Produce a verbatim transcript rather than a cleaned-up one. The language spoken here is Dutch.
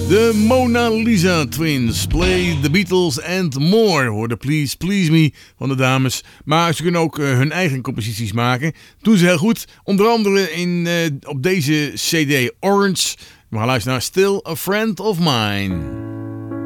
De Mona Lisa Twins, Play the Beatles and More. Hoorde Please Please Me van de dames. Maar ze kunnen ook uh, hun eigen composities maken. Doen ze heel goed. Onder andere in, uh, op deze C D Orange. We gaan luisteren naar Still a Friend of Mine.